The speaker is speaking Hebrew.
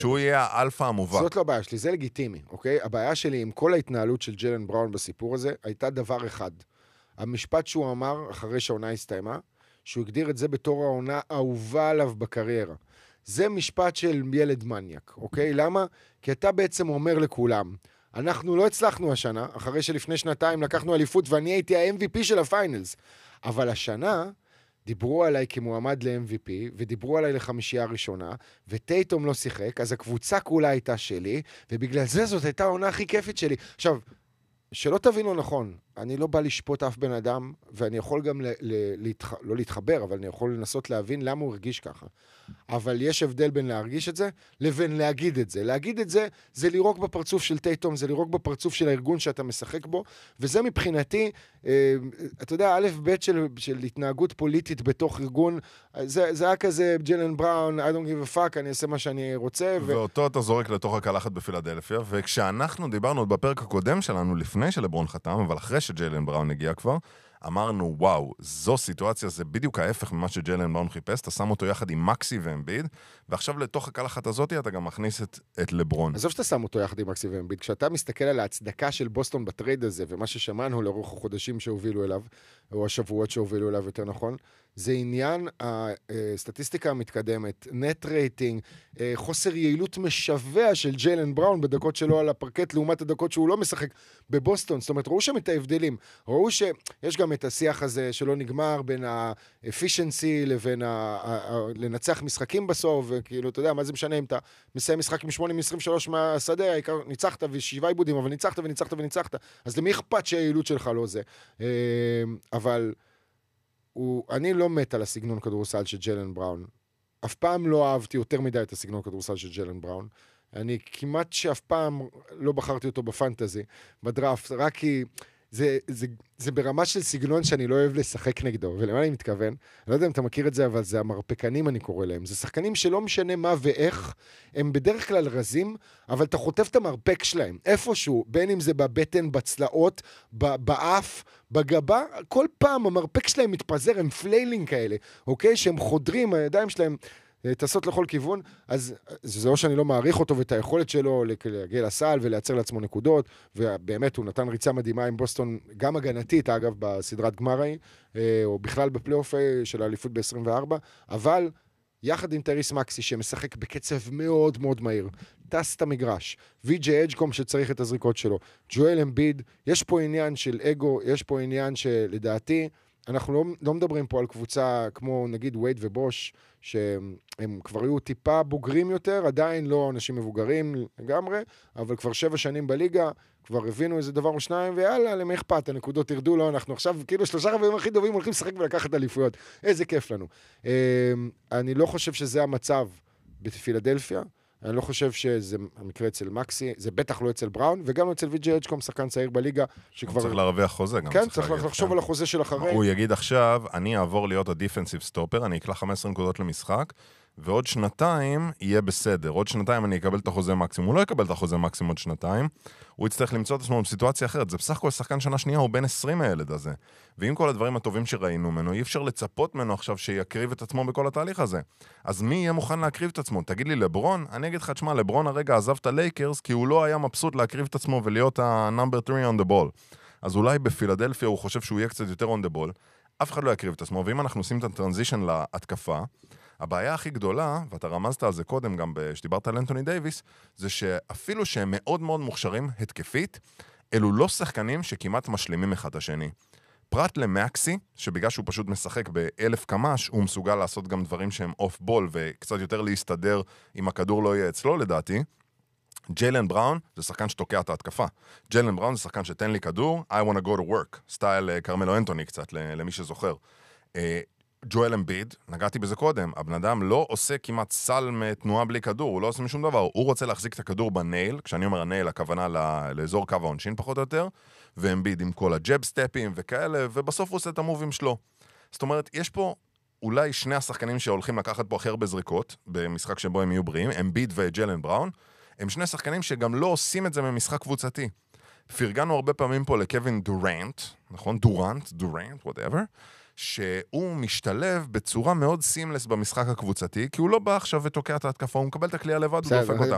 שהוא יהיה האלפא המובהק. זאת לא הבעיה שלי, זה לגיטימי, אוקיי? הבעיה שלי עם כל ההתנהלות של ג'יילן בראון בסיפור הזה, הייתה דבר אחד. המשפט שהוא אמר אחרי שהעונה הסתיימה, שהוא הגדיר את זה בתור העונה האהובה עליו בקריירה. זה משפט של ילד מניאק, אוקיי? למה? כי אתה בעצם אומר לכולם, אנחנו לא הצלחנו השנה, אחרי שלפני שנתיים לקחנו אליפות ואני הייתי ה-MVP של הפיינלס. אבל השנה דיברו עליי כמועמד ל-MVP, ודיברו עליי לחמישייה ראשונה, וטייטום לא שיחק, אז הקבוצה כולה הייתה שלי, ובגלל זה זאת הייתה העונה הכי כיפית שלי. עכשיו, שלא תבינו נכון, אני לא בא לשפוט אף בן אדם, ואני יכול גם לא להתחבר, אבל אני יכול לנסות להבין למה הוא הרגיש ככה. אבל יש הבדל בין להרגיש את זה, לבין להגיד את זה. להגיד את זה, זה לירוק בפרצוף של טייטום, זה לירוק בפרצוף של הארגון שאתה משחק בו, וזה מבחינתי, אתה יודע, א' ב' של התנהגות פוליטית בתוך ארגון, זה היה כזה ג'יילן בראון, I don't give a fuck, אני אעשה מה שאני רוצה. ואותו אתה זורק לתוך הקלחת בפילדלפיה, וכשאנחנו דיברנו בפרק הקודם שלנו, לפני שלברון חתם, אבל אחרי שג'יילן בראון הגיע כבר, אמרנו, וואו, זו סיטואציה, זה בדיוק ההפך ממה שג'יילן בראון חיפש, אתה שם אותו יחד עם מקסי ואמביד, ועכשיו לתוך הקלחת הזאת אתה גם מכניס את לברון. עזוב שאתה שם אותו יחד עם מקסי ואמביד, כשאתה מסתכל על ההצדקה של בוסטון בטרייד הזה, ומה ששמענו לאורך החודשים שהובילו אליו, או השבועות שהובילו אליו יותר נכון, זה עניין הסטטיסטיקה המתקדמת, נט רייטינג, חוסר יעילות משווה של ג'יילן בראון בדקות שלו על הפרקט, לעומת הדקות שהוא לא משחק בבוסטון. זאת אומרת, ראו שם את ההבדלים. ראו שיש גם את השיח הזה שלא נגמר בין האפישנסי לבין לנצח משחקים בסוף, וכאילו, אתה יודע, מה זה משנה אם אתה מסיים משחק מ-8-23 מהשדה, העיקר ניצחת ו7 עיבודים, אבל ניצחת וניצחת וניצחת. אז למי אכפת שהיעילות שלך לא זה? אבל אני לא מת על הסגנון כדורסל של ג'יילן בראון. אף פעם לא אהבתי יותר מדי את הסגנון כדורסל של ג'יילן בראון. אני כמעט שאף פעם לא בחרתי אותו בפנטזי, בדראפט, רק כי זה ברמה של סגנון שאני לא אוהב לשחק נגדו. ולמה אני מתכוון? אני לא יודע אם אתה מכיר את זה, אבל זה המרפקנים אני קורא להם. זה שחקנים שלא משנה מה ואיך, הם בדרך כלל רזים, אבל אתה חוטף את המרפק שלהם. איפשהו, בין אם זה בבטן, בצלעות, באף, בגבה, כל פעם המרפק שלהם מתפזר, הם פליילינג כאלה, אוקיי? שהם חודרים, הידיים שלהם טסות לכל כיוון, אז זה או שאני לא מעריך אותו ואת היכולת שלו להגיע לסל ולייצר לעצמו נקודות, ובאמת הוא נתן ריצה מדהימה עם בוסטון, גם הגנתית אגב בסדרת גמר ההיא, או בכלל בפלייאוף של האליפות ב-24, אבל יחד עם טריס מקסי שמשחק בקצב מאוד מאוד מהיר, טס את המגרש, ויג'י אג'קום שצריך את הזריקות שלו, ג'ואל אמביד, יש פה עניין של אגו, יש פה עניין שלדעתי, אנחנו לא מדברים פה על קבוצה כמו נגיד וייד ובוש, שהם כבר היו טיפה בוגרים יותר, עדיין לא אנשים מבוגרים לגמרי, אבל כבר 7 שנים בליגה, כבר הבינו איזה דבר או שניים, ויאללה, למי אכפת, הנקודות ירדו לו, אנחנו עכשיו כאילו 3 רבעים הכי טובים הולכים לשחק ולקחת אליפויות. איזה כיף לנו. אני לא חושב שזה המצב בפילדלפיה, אני לא חושב שזה המקרה אצל מקסי, זה בטח לא אצל בראון, וגם לא אצל ויג'י אג'קום, שחקן צעיר בליגה, שכבר... צריך להרוויח חוזה גם. כן, צריך לחשוב על החוזה של אחרי. הוא יגיד עכשיו, אני אעבור להיות הדיפנסיב סטופר, אני אקלע 15 נקודות למשחק, ועוד 2 יהיה בסדר. עוד 2 אני אקבל את החוזה מקסימום. הוא לא יקבל את החוזה מקסימום עוד 2. הוא יצטרך למצוא את עצמו בסיטואציה אחרת. זה בסך הכל שחקן שנה שנייה, הוא בן 20 הילד הזה. ועם כל הדברים הטובים שראינו ממנו, אי אפשר לצפות ממנו עכשיו שיקריב את עצמו בכל התהליך הזה. אז מי יהיה מוכן להקריב את עצמו? תגיד לי, לברון? אני אגיד לך, תשמע, לברון הרגע עזב את הלייקרס, כי הוא לא היה מבסוט להקריב את עצמו ולהיות ה-number 3 on the ball. אז אולי בפילדלפיה הוא חושב שהוא יהיה קצת יותר on the ball. אף אחד לא יקריב את עצמו. ואם אנחנו עושים את הטרנזישן להתקפה, הבעיה הכי גדולה, ואתה רמזת על זה קודם גם שדיברת על אנטוני דייביס, זה שאפילו שהם מאוד מאוד מוכשרים התקפית, אלו לא שחקנים שכמעט משלימים אחד השני. פרט למקסי, שבגלל שהוא פשוט משחק ב1000 קמ"ש, הוא מסוגל לעשות גם דברים שהם אוף בול, וקצת יותר להסתדר אם הכדור לא יהיה אצלו לדעתי. ג'יילן בראון זה שחקן שתוקע את ההתקפה. ג'יילן בראון זה שחקן שתן לי כדור, I want to go to work, סטייל קרמלו אנטוני קצת, למי שזוכר. ג'ואל אמביד, נגעתי בזה קודם, הבן אדם לא עושה כמעט סל מתנועה בלי כדור, הוא לא עושה משום דבר, הוא רוצה להחזיק את הכדור בנייל, כשאני אומר הנייל, הכוונה לאזור קו העונשין פחות או יותר, ואמביד עם כל הג'ב סטפים וכאלה, ובסוף הוא עושה את המובים שלו. זאת אומרת, יש פה אולי 2 השחקנים שהולכים לקחת פה הכי הרבה זריקות, במשחק שבו הם יהיו בריאים, אמביד וג'יילן בראון, הם 2 שחקנים שגם לא עושים את זה ממשחק קבוצתי. פרגנו הרבה פעמים פה לקווין דורנט, נכון? דורנט, whatever. שהוא משתלב בצורה מאוד סימלס במשחק הקבוצתי, כי הוא לא בא עכשיו ותוקע את ההתקפה, הוא מקבל את הכלייה לבד, הוא דופק אותה.